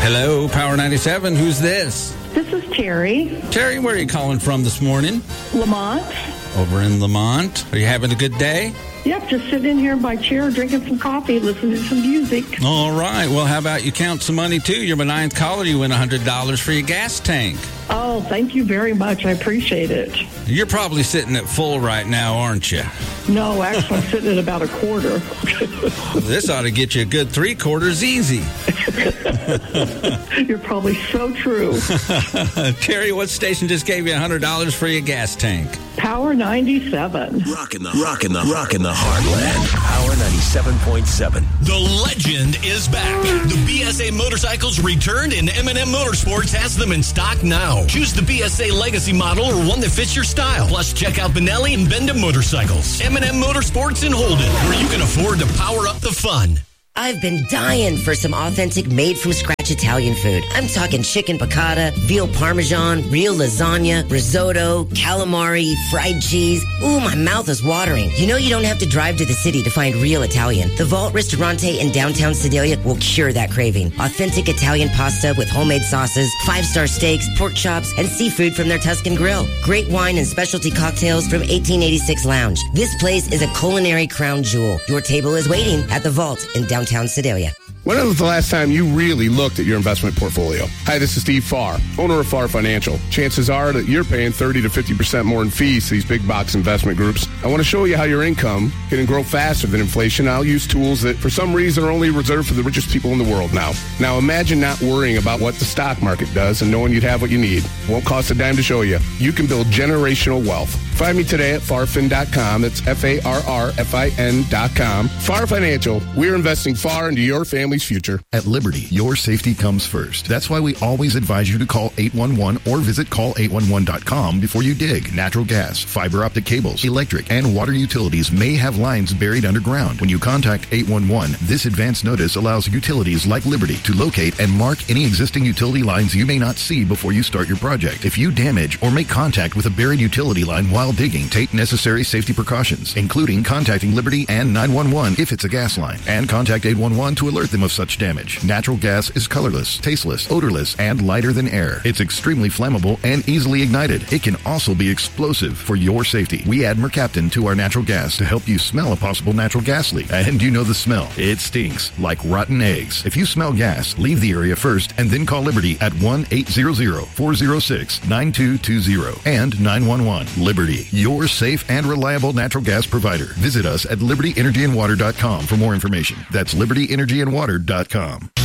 Hello, Power 97. Who's this? This is Terry. Terry, where are you calling from this morning? Lamont. Over in Lamont. Are you having a good day? Yep, just sitting in here in my chair, drinking some coffee, listening to some music. All right. Well, how about you count some money, too? You're my ninth caller. You win $100 for your gas tank. Oh, thank you very much. I appreciate it. You're probably sitting at full right now, aren't you? No, actually, I'm sitting at about a quarter. This ought to get you a good 3/4 easy. You're probably so true. Terry, what station just gave you $100 for your gas tank? Power 97. Rockin' the heartland. Power 97.7. The legend is back. The BSA motorcycles returned, and M&M Motorsports has them in stock now. Choose the BSA Legacy model or one that fits your style. Plus, check out Benelli and Benda Motorcycles. M&M Motorsports in Holden, where you can afford to power up the fun. I've been dying for some authentic made-from-scratch Italian food. I'm talking chicken piccata, veal parmesan, real lasagna, risotto, calamari, fried cheese. Ooh, my mouth is watering. You know you don't have to drive to the city to find real Italian. The Vault Ristorante in downtown Sedalia will cure that craving. Authentic Italian pasta with homemade sauces, 5-star steaks, pork chops, and seafood from their Tuscan grill. Great wine and specialty cocktails from 1886 Lounge. This place is a culinary crown jewel. Your table is waiting at the Vault in downtown Sedalia. When was the last time you really looked at your investment portfolio? Hi, this is Steve Farr, owner of Farr Financial. Chances are that you're paying 30 to 50% more in fees to these big box investment groups. I want to show you how your income can grow faster than inflation. I'll use tools that, for some reason, are only reserved for the richest people in the world now. Now, imagine not worrying about what the stock market does and knowing you'd have what you need. Won't cost a dime to show you. You can build generational wealth. Find me today at farfin.com. That's FARRFIN.com. Farr Financial. We're investing far into your family's future. At Liberty, your safety comes first. That's why we always advise you to call 811 or visit call811.com before you dig. Natural gas, fiber optic cables, electric, and water utilities may have lines buried underground. When you contact 811, this advance notice allows utilities like Liberty to locate and mark any existing utility lines you may not see before you start your project. If you damage or make contact with a buried utility line while digging, take necessary safety precautions, including contacting Liberty and 911 if it's a gas line, and contact 811 to alert them of such damage. Natural gas is colorless, tasteless, odorless, and lighter than air. It's extremely flammable and easily ignited. It can also be explosive. For your safety, we add Mercaptan to our natural gas to help you smell a possible natural gas leak. And you know the smell. It stinks like rotten eggs. If you smell gas, leave the area first and then call Liberty at 1-800-406-9220 and 911. Liberty, your safe and reliable natural gas provider. Visit us at libertyenergyandwater.com for more information. That's libertyenergyandwater.com.